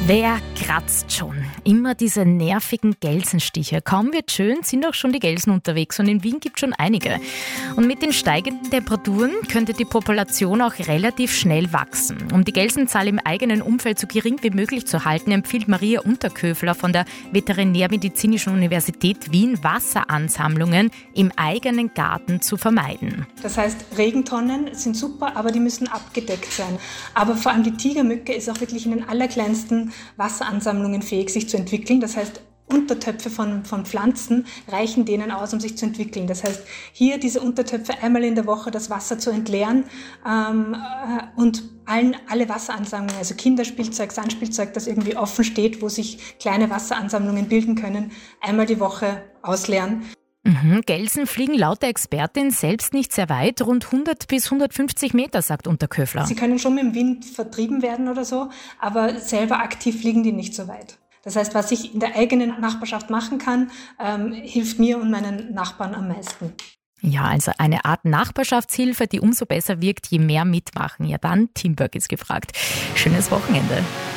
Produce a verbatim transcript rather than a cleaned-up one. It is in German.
Wer kratzt schon? Immer diese nervigen Gelsenstiche. Kaum wird schön, sind auch schon die Gelsen unterwegs und in Wien gibt es schon einige. Und mit den steigenden Temperaturen könnte die Population auch relativ schnell wachsen. Um die Gelsenzahl im eigenen Umfeld so gering wie möglich zu halten, empfiehlt Maria Unterköfler von der Veterinärmedizinischen Universität Wien, Wasseransammlungen im eigenen Garten zu vermeiden. Das heißt, Regentonnen sind super, aber die müssen abgedeckt sein. Aber vor allem die Tigermücke ist auch wirklich in den allerkleinsten Wasseransammlungen fähig, sich zu entwickeln. Das heißt, Untertöpfe von, von Pflanzen reichen denen aus, um sich zu entwickeln. Das heißt, hier diese Untertöpfe einmal in der Woche das Wasser zu entleeren ähm, äh, und allen, alle Wasseransammlungen, also Kinderspielzeug, Sandspielzeug, das irgendwie offen steht, wo sich kleine Wasseransammlungen bilden können, einmal die Woche ausleeren. Mhm. Gelsen fliegen laut der Expertin selbst nicht sehr weit, rund hundert bis hundertfünfzig Meter, sagt Unterköfler. Sie können schon mit dem Wind vertrieben werden oder so, aber selber aktiv fliegen die nicht so weit. Das heißt, was ich in der eigenen Nachbarschaft machen kann, ähm, hilft mir und meinen Nachbarn am meisten. Ja, also eine Art Nachbarschaftshilfe, die umso besser wirkt, je mehr mitmachen. Ja dann, Teamwork ist gefragt. Schönes Wochenende.